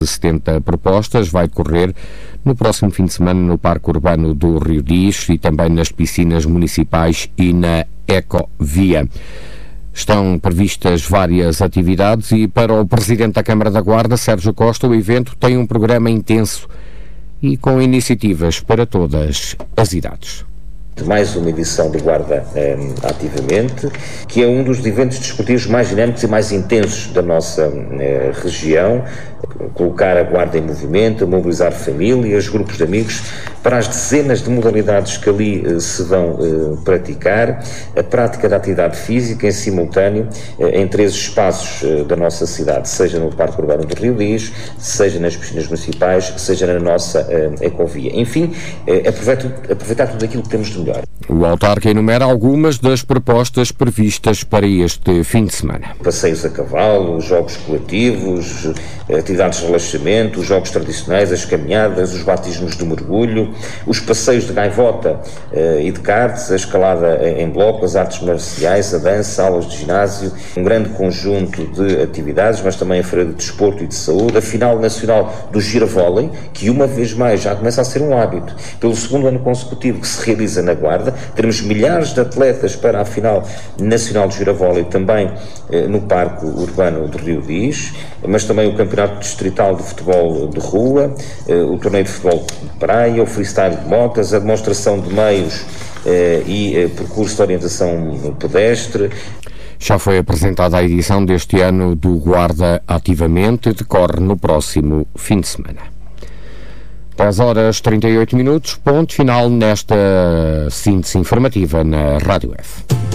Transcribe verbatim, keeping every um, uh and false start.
setenta propostas vai decorrer no próximo fim de semana no Parque Urbano do Rio Diz e também nas piscinas municipais e na Ecovia. Estão previstas várias atividades e para o Presidente da Câmara da Guarda, Sérgio Costa, o evento tem um programa intenso e com iniciativas para todas as idades. Mais uma edição do Guarda eh, Ativamente, que é um dos eventos desportivos mais dinâmicos e mais intensos da nossa eh, região. Colocar a Guarda em movimento, mobilizar famílias, grupos de amigos, para as dezenas de modalidades que ali eh, se vão eh, praticar, a prática da atividade física em simultâneo eh, em três espaços eh, da nossa cidade, seja no Parque Urbano do Rio Diz, seja nas piscinas municipais, seja na nossa eh, Ecovia. Enfim, eh, aproveitar, aproveitar tudo aquilo que temos de melhor. O autarca enumera algumas das propostas previstas para este fim de semana. Passeios a cavalo, jogos coletivos, atividades de relaxamento, os jogos tradicionais, as caminhadas, os batismos de mergulho, os passeios de gaivota eh, e de karts, a escalada em bloco, as artes marciais, a dança, aulas de ginásio, um grande conjunto de atividades, mas também a feira de desporto e de saúde, a final nacional do giravólei, que uma vez mais já começa a ser um hábito, pelo segundo ano consecutivo que se realiza na Guarda. Teremos milhares de atletas para a final nacional de giravólei também eh, no Parque Urbano do Rio Diz, mas também o Campeonato Distrital de Futebol de Rua, eh, o Torneio de Futebol de Praia, o Freestyle de Motas, a demonstração de meios eh, e eh, percurso de orientação pedestre. Já foi apresentada a edição deste ano do Guarda Ativamente, decorre no próximo fim de semana. dez horas e trinta e oito minutos, ponto final nesta síntese informativa na Rádio F.